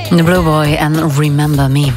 The Blue Boy en Remember Me.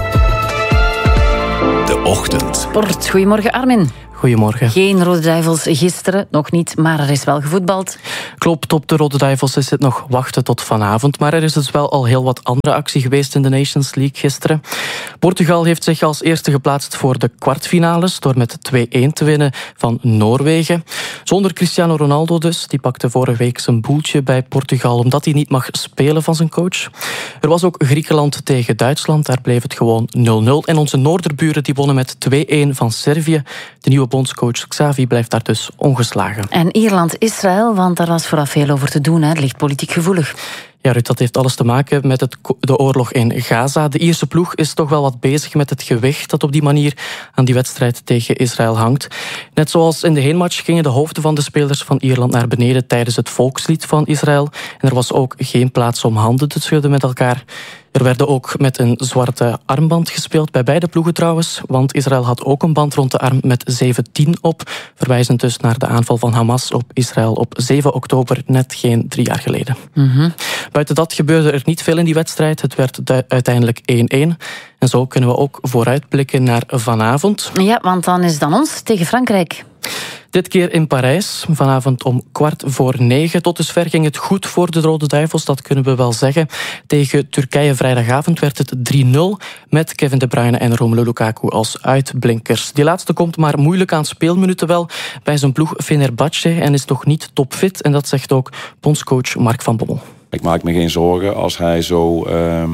De Ochtend. Sport. Goedemorgen, Armin. Goedemorgen. Geen Rode Duivels gisteren, nog niet, maar er is wel gevoetbald. Klopt, op de Rode Duivels is het nog wachten tot vanavond. Maar er is dus wel al heel wat andere actie geweest in de Nations League gisteren. Portugal heeft zich als eerste geplaatst voor de kwartfinales door met 2-1 te winnen van Noorwegen. Zonder Cristiano Ronaldo dus. Die pakte vorige week zijn boeltje bij Portugal omdat hij niet mag spelen van zijn coach. Er was ook Griekenland tegen Duitsland. Daar bleef het gewoon 0-0. En onze noorderburen die wonnen met 2-1 van Servië. De nieuwe bondscoach Xavi blijft daar dus ongeslagen. En Ierland-Israël, want daar was vooraf veel over te doen. Het ligt politiek gevoelig. Ja, Ruud, dat heeft alles te maken met de oorlog in Gaza. De Ierse ploeg is toch wel wat bezig met het gewicht dat op die manier aan die wedstrijd tegen Israël hangt. Net zoals in de heenmatch gingen de hoofden van de spelers van Ierland naar beneden tijdens het volkslied van Israël. En er was ook geen plaats om handen te schudden met elkaar. Er werd ook met een zwarte armband gespeeld, bij beide ploegen trouwens, want Israël had ook een band rond de arm met 17 op, verwijzend dus naar de aanval van Hamas op Israël op 7 oktober, net geen 3 jaar geleden. Buiten dat gebeurde er niet veel in die wedstrijd. Het werd uiteindelijk 1-1. En zo kunnen we ook vooruitblikken naar vanavond. Ja, want dan is het aan ons tegen Frankrijk. Dit keer in Parijs, vanavond om 8:45. Tot dusver ging het goed voor de Rode Duivels, dat kunnen we wel zeggen. Tegen Turkije vrijdagavond werd het 3-0... met Kevin De Bruyne en Romelu Lukaku als uitblinkers. Die laatste komt maar moeilijk aan speelminuten wel bij zijn ploeg Fenerbahce en is nog niet topfit. En dat zegt ook bondscoach Mark van Bommel. Ik maak me geen zorgen als hij zo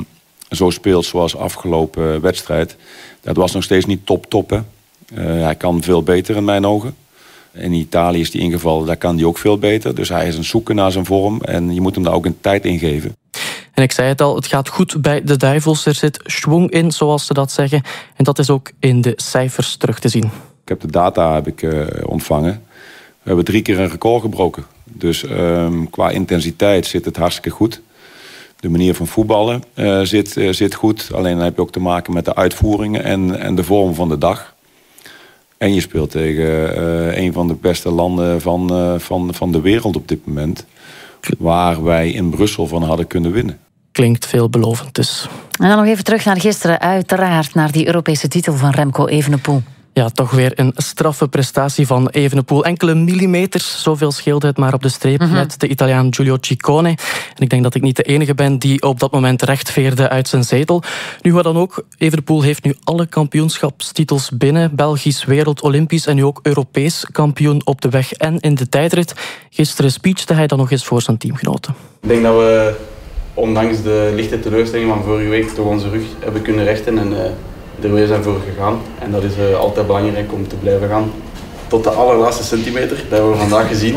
speelt zoals afgelopen wedstrijd. Dat was nog steeds niet top. Hij kan veel beter in mijn ogen. In Italië is hij ingevallen, daar kan hij ook veel beter. Dus hij is aan het zoeken naar zijn vorm en je moet hem daar ook een tijd in geven. En ik zei het al, het gaat goed bij de Duivels. Er zit schwung in, zoals ze dat zeggen. En dat is ook in de cijfers terug te zien. Ik heb de data ontvangen. We hebben 3 keer een record gebroken. Dus qua intensiteit zit het hartstikke goed. De manier van voetballen zit goed. Alleen dan heb je ook te maken met de uitvoeringen en de vorm van de dag. En je speelt tegen een van de beste landen van de wereld op dit moment. Waar wij in Brussel van hadden kunnen winnen. Klinkt veelbelovend dus. En dan nog even terug naar gisteren, uiteraard naar die Europese titel van Remco Evenepoel. Ja, toch weer een straffe prestatie van Evenepoel. Enkele millimeters, zoveel scheelde het maar op de streep met de Italiaan Giulio Ciccone. En ik denk dat ik niet de enige ben die op dat moment recht veerde uit zijn zetel. Nu wat dan ook, Evenepoel heeft nu alle kampioenschapstitels binnen. Belgisch, wereld, Olympisch en nu ook Europees kampioen op de weg en in de tijdrit. Gisteren speechte hij dan nog eens voor zijn teamgenoten. Ik denk dat we, ondanks de lichte teleurstelling van vorige week, toch onze rug hebben kunnen rechten en er weer zijn voor gegaan. En dat is altijd belangrijk om te blijven gaan. Tot de allerlaatste centimeter, dat hebben we vandaag gezien.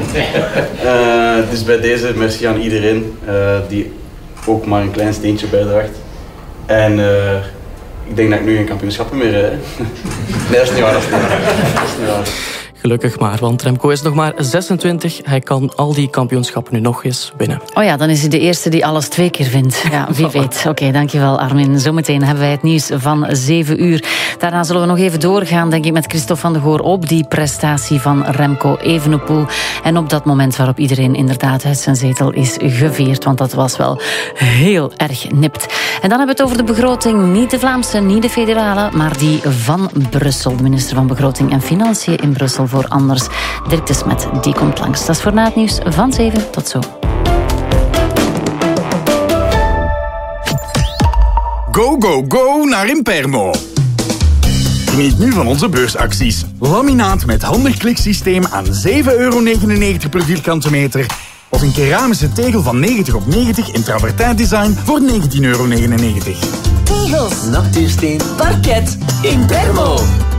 Dus bij deze merci aan iedereen die ook maar een klein steentje bijdraagt. En ik denk dat ik nu geen kampioenschappen meer rijd. Nee, dat is niet waar. Gelukkig maar, want Remco is nog maar 26. Hij kan al die kampioenschappen nu nog eens winnen. Oh ja, dan is hij de eerste die alles 2 keer wint. Ja, wie weet. Oké, dankjewel Armin. Zometeen hebben wij het nieuws van 7 uur. Daarna zullen we nog even doorgaan, denk ik, met Christophe van de Goor op die prestatie van Remco Evenepoel. En op dat moment waarop iedereen inderdaad uit zijn zetel is geveerd. Want dat was wel heel erg nipt. En dan hebben we het over de begroting. Niet de Vlaamse, niet de federale, maar die van Brussel. De minister van Begroting en Financiën in Brussel voor Anders. Dirk de Smet, die komt langs. Dat is voor na het nieuws van 7. Tot zo. Go, go, go naar Impermo. Geniet nu van onze beursacties. Laminaat met handig kliksysteem aan €7,99 per vierkante meter. Of een keramische tegel van 90 op 90 in travertijn design voor €19,99. Tegels, natuursteen, parket, Impermo.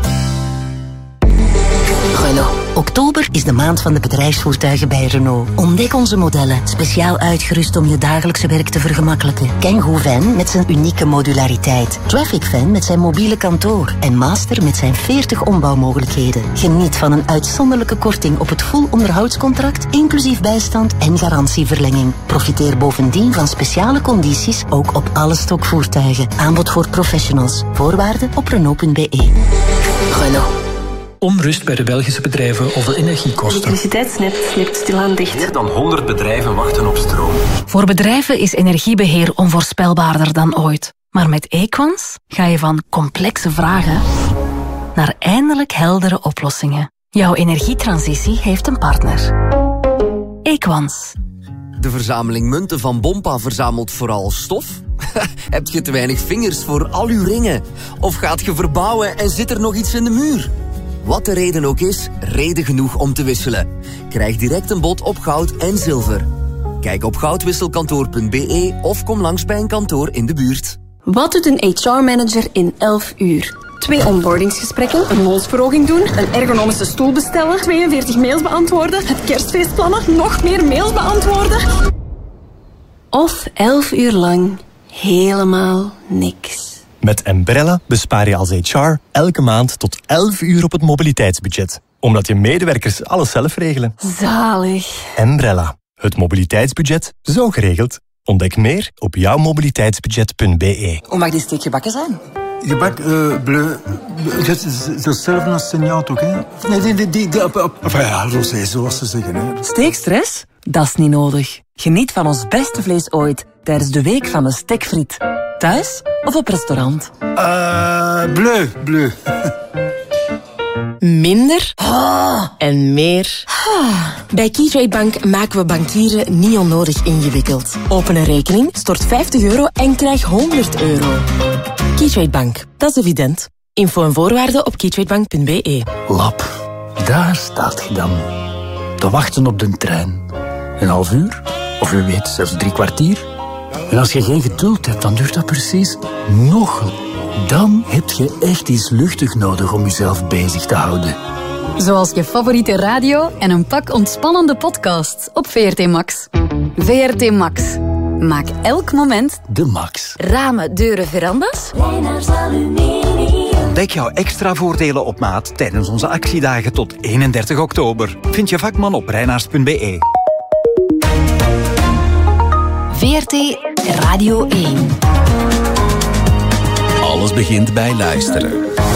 Renault. Oktober is de maand van de bedrijfsvoertuigen bij Renault. Ontdek onze modellen, speciaal uitgerust om je dagelijkse werk te vergemakkelijken. Kangoo Van met zijn unieke modulariteit. Traffic Van met zijn mobiele kantoor. En Master met zijn 40 ombouwmogelijkheden. Geniet van een uitzonderlijke korting op het full onderhoudscontract, inclusief bijstand en garantieverlenging. Profiteer bovendien van speciale condities, ook op alle stokvoertuigen. Aanbod voor professionals. Voorwaarden op Renault.be. Renault. onrust bij de Belgische bedrijven over de energiekosten. Het elektriciteitsnet slipt stilaan dicht. Meer dan 100 bedrijven wachten op stroom. Voor bedrijven is energiebeheer onvoorspelbaarder dan ooit. Maar met Equans ga je van complexe vragen naar eindelijk heldere oplossingen. Jouw energietransitie heeft een partner. Equans. De verzameling munten van Bompa verzamelt vooral stof? Heb je te weinig vingers voor al uw ringen? Of gaat je verbouwen en zit er nog iets in de muur? Wat de reden ook is, reden genoeg om te wisselen. Krijg direct een bod op goud en zilver. Kijk op goudwisselkantoor.be of kom langs bij een kantoor in de buurt. Wat doet een HR-manager in 11 uur? 2 onboardingsgesprekken, een loonsverhoging doen, een ergonomische stoel bestellen, 42 mails beantwoorden, het kerstfeest plannen, nog meer mails beantwoorden. Of 11 uur lang helemaal niks. Met Embrella bespaar je als HR elke maand tot 11 uur op het mobiliteitsbudget. Omdat je medewerkers alles zelf regelen. Zalig. Embrella. Het mobiliteitsbudget zo geregeld. Ontdek meer op jouwmobiliteitsbudget.be. Hoe mag die steek gebakken zijn? Gebak, bleu. Zelf een enseignant ook, hè? Nee, enfin ja, rosé, zoals ze zeggen, hè. Steekstress? Dat is niet nodig. Geniet van ons beste vlees ooit tijdens de week van de stekfriet. Thuis of op restaurant? Bleu. Minder en meer. Bij Keytrade Bank maken we bankieren niet onnodig ingewikkeld. Open een rekening, stort €50 en krijg €100. Keytrade Bank, dat is evident. Info en voorwaarden op keytradebank.be. Lap, daar staat je dan. Te wachten op de trein. Een half uur, of wie weet zelfs 3 kwartier. En als je geen geduld hebt, dan duurt dat precies nog. Dan heb je echt iets luchtig nodig om jezelf bezig te houden. Zoals je favoriete radio en een pak ontspannende podcasts op VRT Max. VRT Max. Maak elk moment de max. Ramen, deuren, verandas. Ontdek jouw extra voordelen op maat tijdens onze actiedagen tot 31 oktober. Vind je vakman op reinaars.be. VRT Radio 1. Alles begint bij luisteren.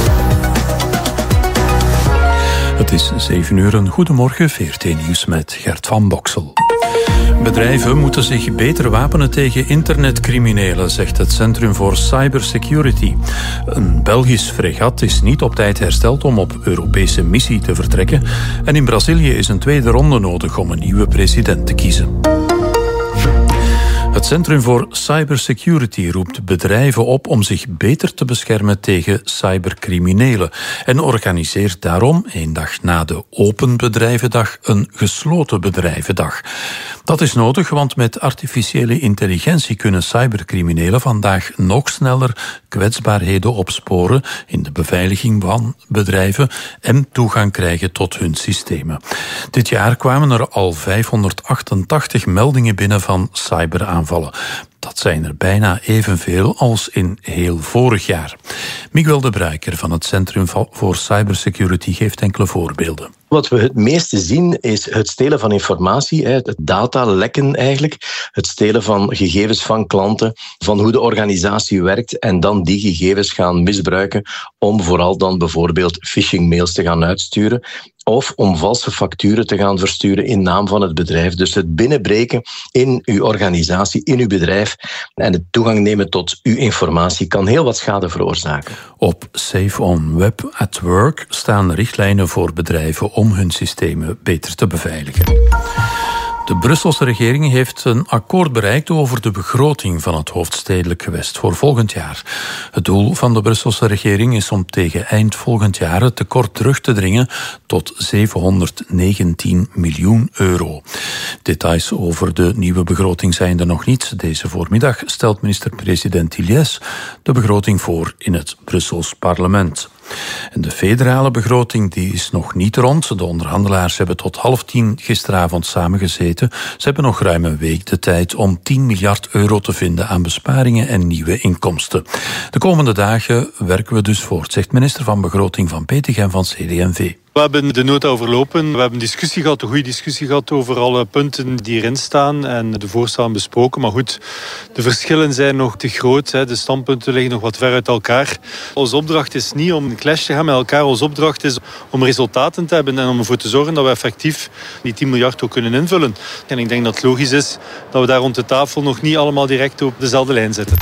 Het is 7 uur. Een goedemorgen, VRT Nieuws met Gert van Boksel. Bedrijven moeten zich beter wapenen tegen internetcriminelen, zegt het Centrum voor Cybersecurity. Een Belgisch fregat is niet op tijd hersteld om op Europese missie te vertrekken. En in Brazilië is een tweede ronde nodig om een nieuwe president te kiezen. Het Centrum voor Cybersecurity roept bedrijven op om zich beter te beschermen tegen cybercriminelen en organiseert daarom, 1 dag na de Open Bedrijvendag, een gesloten bedrijvendag. Dat is nodig, want met artificiële intelligentie kunnen cybercriminelen vandaag nog sneller kwetsbaarheden opsporen in de beveiliging van bedrijven en toegang krijgen tot hun systemen. Dit jaar kwamen er al 588 meldingen binnen van cyberaanvallen. Dat zijn er bijna evenveel als in heel vorig jaar. Miguel de Bruiker van het Centrum voor Cybersecurity geeft enkele voorbeelden. Wat we het meeste zien is het stelen van informatie, het datalekken eigenlijk, het stelen van gegevens van klanten, van hoe de organisatie werkt en dan die gegevens gaan misbruiken om vooral dan bijvoorbeeld phishing-mails te gaan uitsturen of om valse facturen te gaan versturen in naam van het bedrijf. Dus het binnenbreken in uw organisatie, in uw bedrijf en het toegang nemen tot uw informatie kan heel wat schade veroorzaken. Op Safe on Web at Work staan richtlijnen voor bedrijven om hun systemen beter te beveiligen. De Brusselse regering heeft een akkoord bereikt over de begroting van het hoofdstedelijk gewest voor volgend jaar. Het doel van de Brusselse regering is om tegen eind volgend jaar het tekort terug te dringen tot €719 miljoen. Details over de nieuwe begroting zijn er nog niet. Deze voormiddag stelt minister-president Tilliès de begroting voor in het Brussels parlement. En de federale begroting die is nog niet rond. De onderhandelaars hebben tot 9:30 gisteravond samengezeten. Ze hebben nog ruim een week de tijd om €10 miljard te vinden aan besparingen en nieuwe inkomsten. De komende dagen werken we dus voort, zegt minister van Begroting van Petegem van CD&V. We hebben de nota overlopen. We hebben een goede discussie gehad over alle punten die erin staan en de voorstellen besproken. Maar goed, de verschillen zijn nog te groot. De standpunten liggen nog wat ver uit elkaar. Onze opdracht is niet om een clash te gaan met elkaar. Onze opdracht is om resultaten te hebben en om ervoor te zorgen dat we effectief die 10 miljard ook kunnen invullen. En ik denk dat het logisch is dat we daar rond de tafel nog niet allemaal direct op dezelfde lijn zitten.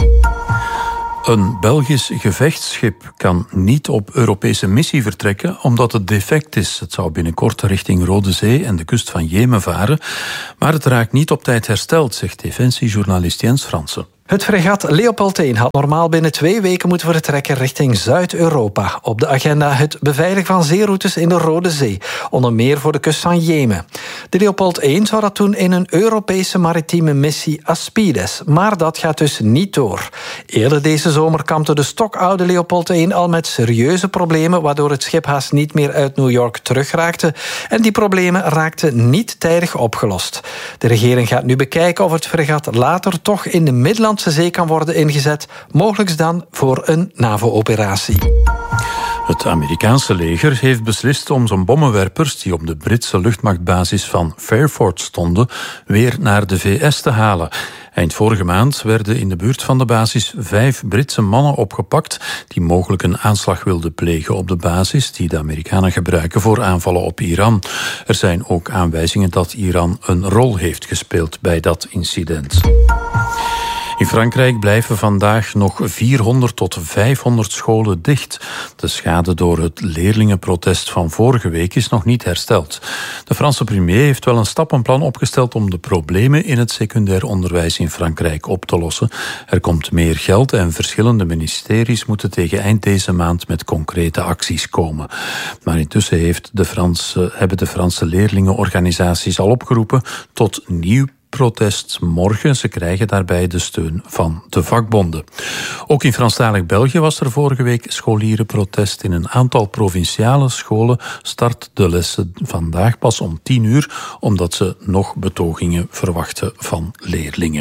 Een Belgisch gevechtsschip kan niet op Europese missie vertrekken omdat het defect is. Het zou binnenkort richting Rode Zee en de kust van Jemen varen, maar het raakt niet op tijd hersteld, zegt defensiejournalist Jens Fransen. Het fregat Leopold I had normaal binnen 2 weken moeten vertrekken richting Zuid-Europa. Op de agenda het beveiligen van zeeroutes in de Rode Zee, onder meer voor de kust van Jemen. De Leopold I zou dat doen in een Europese maritieme missie Aspides, maar dat gaat dus niet door. Eerder deze zomer kampte de stokoude Leopold I al met serieuze problemen, waardoor het schip haast niet meer uit New York terugraakte. En die problemen raakten niet tijdig opgelost. De regering gaat nu bekijken of het fregat later toch in de Middellandse Zee kan worden ingezet, mogelijk dan voor een NAVO-operatie. Het Amerikaanse leger heeft beslist om zijn bommenwerpers die op de Britse luchtmachtbasis van Fairford stonden weer naar de VS te halen. Eind vorige maand werden in de buurt van de basis 5 Britse mannen opgepakt die mogelijk een aanslag wilden plegen op de basis die de Amerikanen gebruiken voor aanvallen op Iran. Er zijn ook aanwijzingen dat Iran een rol heeft gespeeld bij dat incident. In Frankrijk blijven vandaag nog 400 tot 500 scholen dicht. De schade door het leerlingenprotest van vorige week is nog niet hersteld. De Franse premier heeft wel een stappenplan opgesteld om de problemen in het secundair onderwijs in Frankrijk op te lossen. Er komt meer geld en verschillende ministeries moeten tegen eind deze maand met concrete acties komen. Maar intussen hebben de Franse leerlingenorganisaties al opgeroepen tot nieuw protest morgen. Ze krijgen daarbij de steun van de vakbonden. Ook in Franstalig België was er vorige week scholierenprotest. In een aantal provinciale scholen start de lessen vandaag pas om 10 uur, omdat ze nog betogingen verwachten van leerlingen.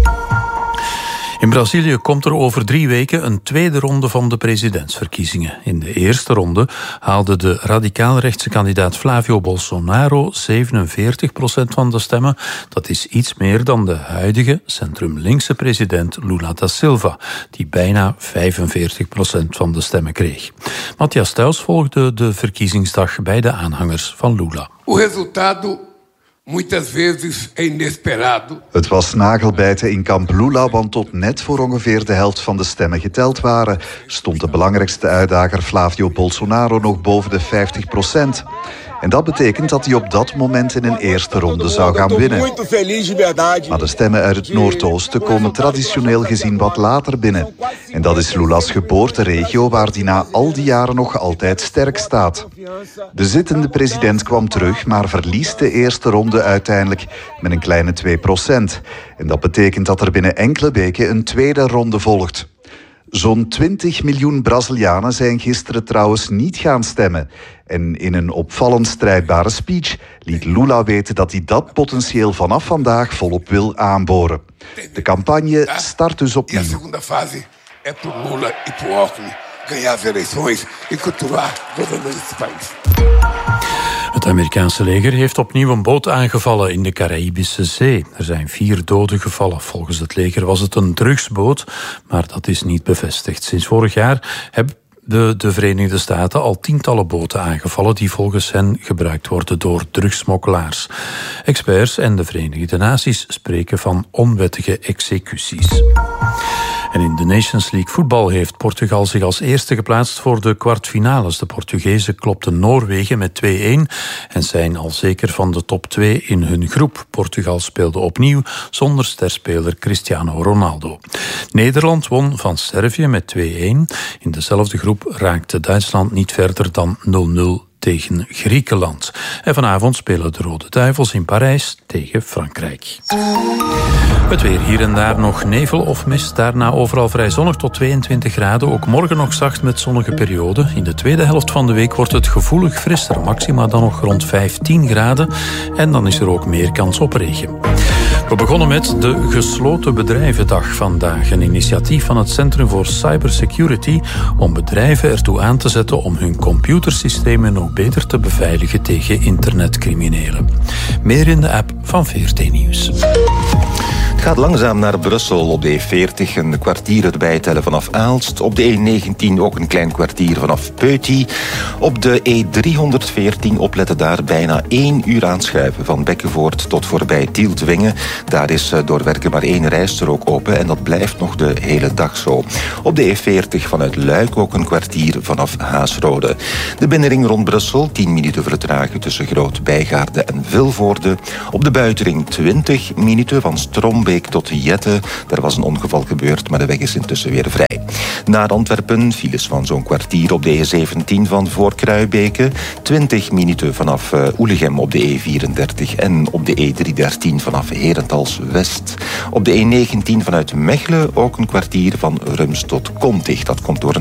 In Brazilië komt er over 3 weken een tweede ronde van de presidentsverkiezingen. In de eerste ronde haalde de radicaal-rechtse kandidaat Flávio Bolsonaro 47% van de stemmen. Dat is iets meer dan de huidige centrum-linkse president Lula da Silva, die bijna 45% van de stemmen kreeg. Matthias Thuis volgde de verkiezingsdag bij de aanhangers van Lula. O resultado muitas vezes é inesperado. Het was nagelbijten in kamp Lula, want tot net voor ongeveer de helft van de stemmen geteld waren, stond de belangrijkste uitdager Flávio Bolsonaro nog boven de 50%. En dat betekent dat hij op dat moment in een eerste ronde zou gaan winnen. Maar de stemmen uit het Noordoosten komen traditioneel gezien wat later binnen. En dat is Lula's geboorteregio, waar hij na al die jaren nog altijd sterk staat. De zittende president kwam terug, maar verliest de eerste ronde uiteindelijk met een kleine 2%. En dat betekent dat er binnen enkele weken een tweede ronde volgt. Zo'n 20 miljoen Brazilianen zijn gisteren trouwens niet gaan stemmen. En in een opvallend strijdbare speech liet Lula weten dat hij dat potentieel vanaf vandaag volop wil aanboren. De campagne start dus opnieuw. De segunda fase é pro Lula e pro Alckmin ganhar as eleições e continuar governando esse país. Het Amerikaanse leger heeft opnieuw een boot aangevallen in de Caraïbische Zee. Er zijn 4 doden gevallen. Volgens het leger was het een drugsboot, maar dat is niet bevestigd. Sinds vorig jaar hebben de Verenigde Staten al tientallen boten aangevallen die volgens hen gebruikt worden door drugssmokkelaars. Experts en de Verenigde Naties spreken van onwettige executies. En in de Nations League voetbal heeft Portugal zich als eerste geplaatst voor de kwartfinales. De Portugezen klopten Noorwegen met 2-1 en zijn al zeker van de top 2 in hun groep. Portugal speelde opnieuw zonder sterspeler Cristiano Ronaldo. Nederland won van Servië met 2-1. In dezelfde groep raakte Duitsland niet verder dan 0-0 tegen Griekenland. En vanavond spelen de Rode Duivels in Parijs tegen Frankrijk. Het weer, hier en daar nog nevel of mist. Daarna overal vrij zonnig tot 22 graden. Ook morgen nog zacht met zonnige perioden. In de tweede helft van de week wordt het gevoelig frisser. Maxima dan nog rond 15 graden. En dan is er ook meer kans op regen. We begonnen met de Gesloten Bedrijvendag vandaag. Een initiatief van het Centrum voor Cybersecurity om bedrijven ertoe aan te zetten om hun computersystemen nog beter te beveiligen tegen internetcriminelen. Meer in de app van VRT Nieuws. Het gaat langzaam naar Brussel op de E40, een kwartier erbij tellen vanaf Aalst. Op de E19 ook een klein kwartier vanaf Peuty. Op de E314 opletten daar bijna 1 uur aanschuiven van Bekkenvoort tot voorbij Tieltwingen. Daar is door werken maar 1 rijstrook open en dat blijft nog de hele dag zo. Op de E40 vanuit Luik ook een kwartier vanaf Haasrode. De binnenring rond Brussel 10 minuten vertraging tussen Groot-Bijgaarde en Vilvoorde. Op de buitenring 20 minuten van Strombeek tot Jette. Daar was een ongeval gebeurd, maar de weg is intussen weer vrij. Naar Antwerpen files van zo'n kwartier op de E17 van voor Kruibeke. 20 minuten vanaf Oelegem op de E34 en op de E313 vanaf Herentals West. Op de E19 vanuit Mechelen ook een kwartier van Rums tot Kontig. Dat komt door